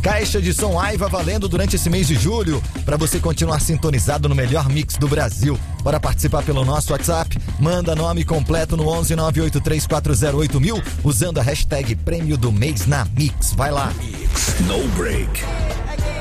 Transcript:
Caixa de som Aiva valendo durante esse mês de julho, para você continuar sintonizado no melhor mix do Brasil. Para participar pelo nosso WhatsApp, manda nome completo no 11 983408000, usando a hashtag Prêmio do Mês na Mix. Vai lá. No break.